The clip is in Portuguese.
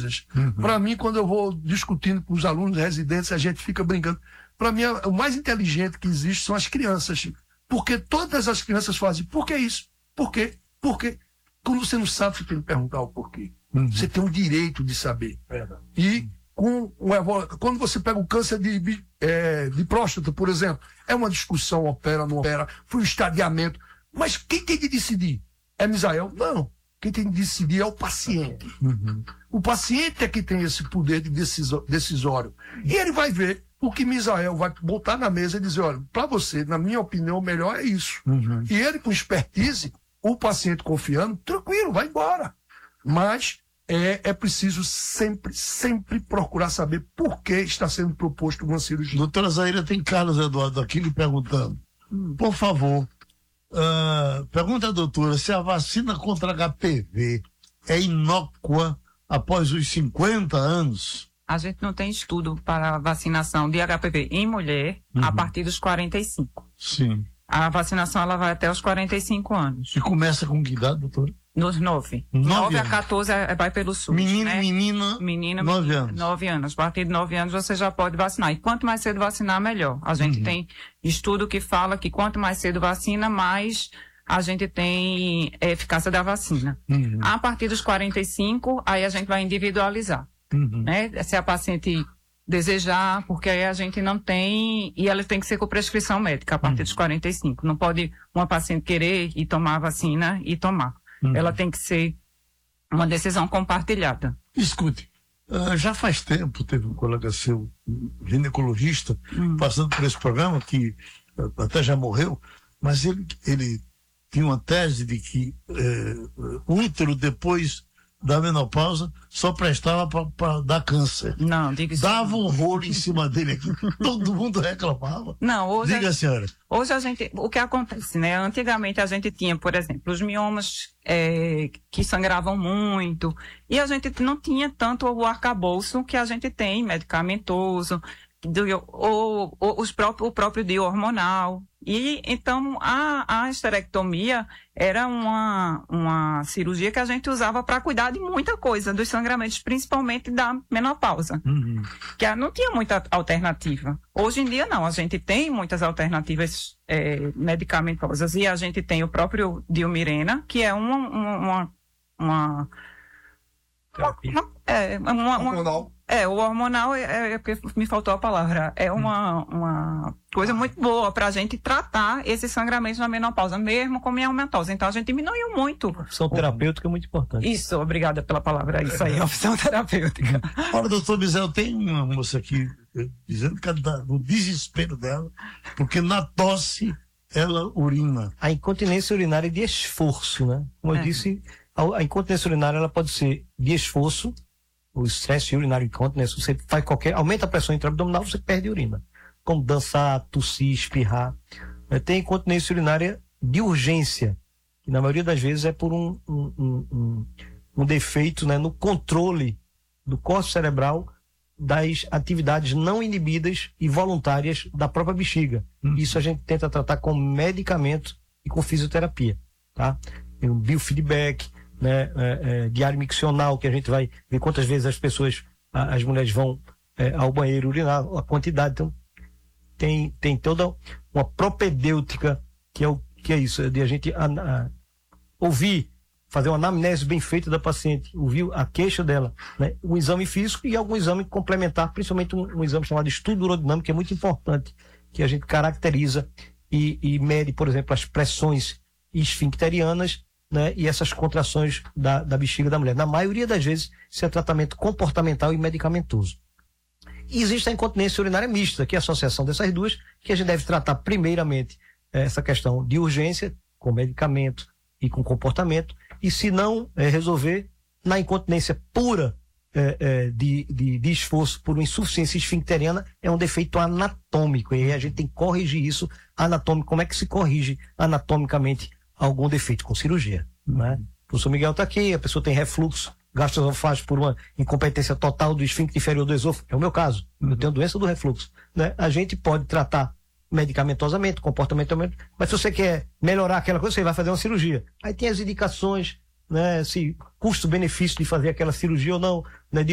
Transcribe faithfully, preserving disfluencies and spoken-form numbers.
coisas. Uhum. Para mim, quando eu vou discutindo com os alunos residentes, a gente fica brincando. Para mim, o mais inteligente que existe são as crianças. Porque todas as crianças fazem, por que isso? Por quê? Por quê? Quando você não sabe, você tem que perguntar o porquê. Uhum. Você tem o direito de saber. Verdade. E com o, quando você pega o câncer de, é, de próstata, por exemplo, é uma discussão, opera, não opera, foi um estadiamento. Mas quem tem de decidir? É Misael? Não. Quem tem de decidir é o paciente. Uhum. O paciente é que tem esse poder de decisório. E ele vai ver o que Misael vai botar na mesa e dizer, olha, para você, na minha opinião, o melhor é isso. Uhum. E ele, com expertise, o paciente confiando, tranquilo, vai embora. Mas é, é preciso sempre, sempre procurar saber por que está sendo proposto uma cirurgia. Doutora Zaira, tem Carlos Eduardo aqui lhe perguntando. Hum. Por favor, uh, pergunta à doutora se a vacina contra H P V é inócua após os cinquenta anos? A gente não tem estudo para vacinação de H P V em mulher uhum. a partir dos quarenta e cinco. Sim. A vacinação ela vai até os quarenta e cinco anos. E começa com que idade, doutora? Nos nove. nove a quatorze é, vai pelo SUS. Menino, né? menina, menina, nove anos. nove anos. A partir de nove anos você já pode vacinar. E quanto mais cedo vacinar, melhor. A gente uhum. tem estudo que fala que quanto mais cedo vacina, mais a gente tem eficácia da vacina. Uhum. A partir dos quarenta e cinco, aí a gente vai individualizar. Uhum. Né? Se a paciente desejar, porque aí a gente não tem, e ela tem que ser com prescrição médica a partir uhum. dos quarenta e cinco. Não pode uma paciente querer ir tomar a vacina e tomar. Uhum. Ela tem que ser uma decisão compartilhada. Escute, uh, já faz tempo teve um colega seu, um ginecologista, uhum. passando por esse programa, que uh, até já morreu, mas ele, ele tinha uma tese de que uh, o útero depois da menopausa só prestava para dar câncer. Não, diga isso. Dava um rolo em cima dele aqui. Todo mundo reclamava. Não, hoje. Diga, a, senhora. Hoje a gente. O que acontece, né? Antigamente a gente tinha, por exemplo, os miomas é, que sangravam muito. E a gente não tinha tanto o arcabouço que a gente tem, medicamentoso, do, ou, ou os próprios, o próprio dio hormonal. E então a, a esterectomia era uma, uma cirurgia que a gente usava para cuidar de muita coisa, dos sangramentos, principalmente da menopausa, uhum. que não tinha muita alternativa. Hoje em dia não, a gente tem muitas alternativas é, medicamentosas, e a gente tem o próprio Diomirena, que é uma uma, uma, uma, uma, é, uma, uma É, o hormonal, é, é porque me faltou a palavra, é uma, uma coisa muito boa pra gente tratar esses sangramentos na menopausa, mesmo com menopausa. Então a gente diminuiu muito. A opção terapêutica é muito importante. Isso, obrigada pela palavra, isso aí, a opção terapêutica. Olha, doutor Misael, tem uma moça aqui dizendo que ela, no desespero dela, porque na tosse ela urina. A incontinência urinária é de esforço, né? Como é. eu disse, a, a incontinência urinária ela pode ser de esforço, o estresse urinário incontinência, você faz qualquer, aumenta a pressão intraabdominal, você perde urina. Como dançar, tossir, espirrar. Tem incontinência urinária de urgência, que na maioria das vezes é por um, um, um, um, um defeito, né, no controle do corpo cerebral das atividades não inibidas e voluntárias da própria bexiga. Hum. Isso a gente tenta tratar com medicamento e com fisioterapia, tá? Tem um biofeedback, né, é, é, diário miccional, que a gente vai ver quantas vezes as pessoas, a, as mulheres vão é, ao banheiro urinar, a quantidade. Então, tem, tem toda uma propedêutica, que é, o, que é isso, de a gente a, a, ouvir, fazer uma anamnese bem feita da paciente, ouvir a queixa dela, né, um exame físico e algum exame complementar, principalmente um, um exame chamado estudo urodinâmico, que é muito importante, que a gente caracteriza e, e mede, por exemplo, as pressões esfincterianas, né, e essas contrações da, da bexiga da mulher. Na maioria das vezes, isso é tratamento comportamental e medicamentoso. E existe a incontinência urinária mista, que é a associação dessas duas, que a gente deve tratar primeiramente eh, essa questão de urgência, com medicamento e com comportamento, e se não eh, resolver, na incontinência pura eh, eh, de, de, de esforço por uma insuficiência esfincteriana, é um defeito anatômico, e aí a gente tem que corrigir isso anatômico. Como é que se corrige anatomicamente algum defeito? Com cirurgia, uhum. né? O professor Miguel está aqui, a pessoa tem refluxo gastroesofágico por uma incompetência total do esfíncter inferior do esôfago, é o meu caso, uhum. eu tenho doença do refluxo, né? A gente pode tratar medicamentosamente, comportamentalmente, mas se você quer melhorar aquela coisa, você vai fazer uma cirurgia. Aí tem as indicações, né? Se custo-benefício de fazer aquela cirurgia ou não, né? De